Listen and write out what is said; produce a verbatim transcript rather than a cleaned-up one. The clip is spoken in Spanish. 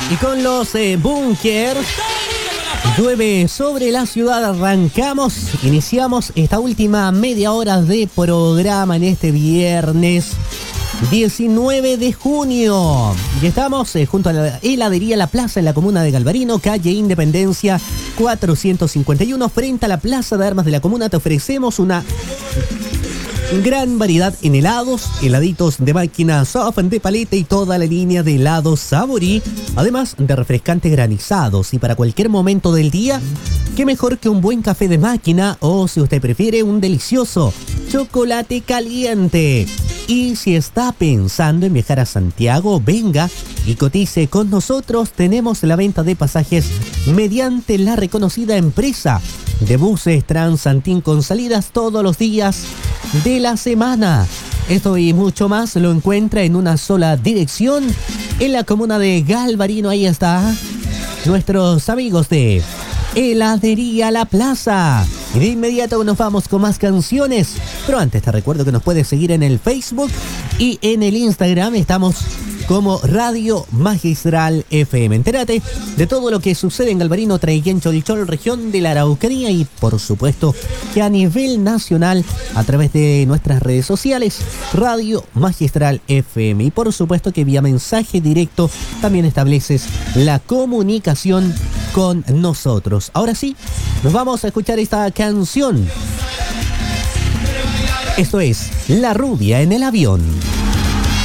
Y con los eh, Bunkers, llueve sobre la ciudad, arrancamos, iniciamos esta última media hora de programa en este viernes diecinueve de junio. Y estamos eh, junto a la heladería La Plaza en la comuna de Galvarino, calle Independencia cuatrocientos cincuenta y uno, frente a la Plaza de Armas de la comuna. Te ofrecemos una gran variedad en helados, heladitos de máquina soft, de paleta y toda la línea de helados Saborí, además de refrescantes granizados. Y para cualquier momento del día, qué mejor que un buen café de máquina o, si usted prefiere, un delicioso chocolate caliente. Y si está pensando en viajar a Santiago, venga y cotice con nosotros. Tenemos la venta de pasajes mediante la reconocida empresa de buses Transantín, con salidas todos los días de la semana. Esto y mucho más lo encuentra en una sola dirección, en la comuna de Galvarino. Ahí está, nuestros amigos de Heladería La Plaza. Y de inmediato nos vamos con más canciones, pero antes te recuerdo que nos puedes seguir en el Facebook y en el Instagram. Estamos como Radio Magistral F M. Entérate de todo lo que sucede en Galvarino, Traiguén, Cholchol, región de la Araucanía, y por supuesto que a nivel nacional a través de nuestras redes sociales, Radio Magistral F M. Y por supuesto que vía mensaje directo también estableces la comunicación con nosotros. Ahora sí, nos vamos a escuchar esta canción. Esto es La Rubia en el Avión.